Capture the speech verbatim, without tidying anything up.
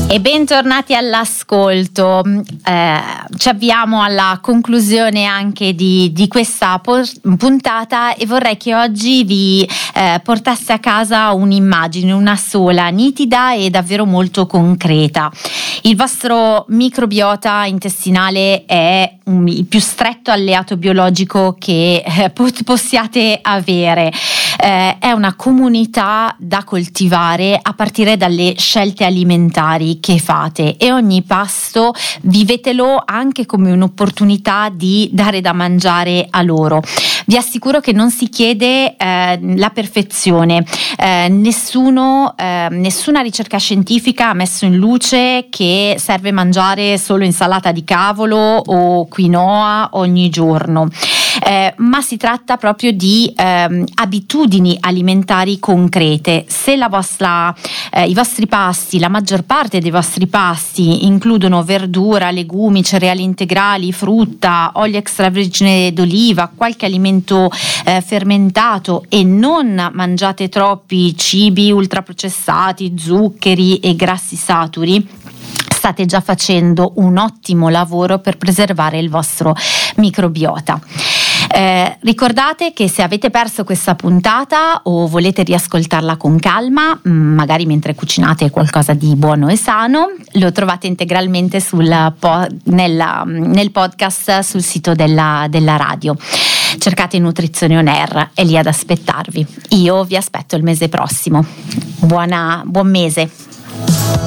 E bentornati all'ascolto. Eh, ci avviamo alla conclusione anche di, di questa puntata e vorrei che oggi vi eh, portasse a casa un'immagine, una sola, nitida e davvero molto concreta. Il vostro microbiota intestinale è um, il più stretto alleato biologico che eh, pot- possiate avere. Eh, è una comunità da coltivare a partire dalle scelte alimentari che fate, e ogni pasto vivetelo anche come un'opportunità di dare da mangiare a loro. Vi assicuro che non si chiede eh, la perfezione, eh, nessuno, eh, nessuna ricerca scientifica ha messo in luce che serve mangiare solo insalata di cavolo o quinoa ogni giorno. Eh, ma si tratta proprio di ehm, abitudini alimentari concrete. Se la vostra, eh, i vostri pasti, la maggior parte dei vostri pasti includono verdura, legumi, cereali integrali, frutta, olio extravergine d'oliva, qualche alimento eh, fermentato, e non mangiate troppi cibi ultraprocessati, zuccheri e grassi saturi, state già facendo un ottimo lavoro per preservare il vostro microbiota. Eh, ricordate che se avete perso questa puntata o volete riascoltarla con calma, magari mentre cucinate qualcosa di buono e sano, lo trovate integralmente sul po- nella, nel podcast sul sito della, della radio. Cercate Nutrizione On Air, è lì ad aspettarvi. Io vi aspetto il mese prossimo. Buona, buon mese.